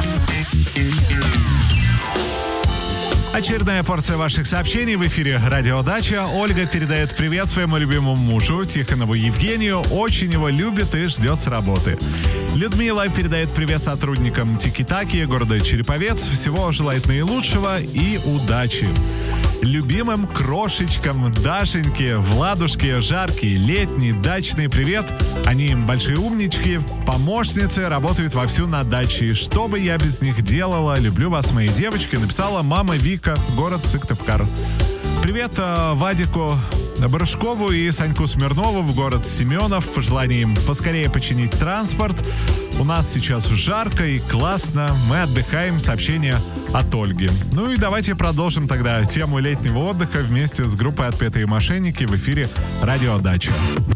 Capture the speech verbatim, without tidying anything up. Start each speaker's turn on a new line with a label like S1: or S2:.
S1: час.
S2: Очередная порция ваших сообщений в эфире «Радио Дача». Ольга передает привет своему любимому мужу Тихонову Евгению. Очень его любит и ждет с работы. Людмила передает привет сотрудникам Тики-Таки города Череповец. Всего желает наилучшего и удачи. Любимым крошечкам Дашеньке, Владушке, жаркий летний дачный привет. Они большие умнички, помощницы, работают вовсю на даче. Что бы я без них делала? Люблю вас, мои девочки, написала мама Вика, город Сыктывкар. Привет э, Вадику Барышкову и Саньку Смирнову в город Семенов. Пожелание им поскорее починить транспорт. У нас сейчас жарко и классно. Мы отдыхаем. Сообщение от Ольги. Ну и давайте продолжим тогда тему летнего отдыха вместе с группой «Отпетые мошенники» в эфире «Радио Дача».